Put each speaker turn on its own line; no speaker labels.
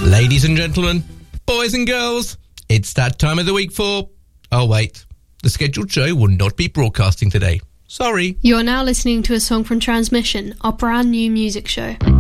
Ladies and gentlemen, boys and girls, it's that time of the week for... Oh, wait. The scheduled show will not be broadcasting today. Sorry.
You're now listening to a song from Transmission, our brand new music show.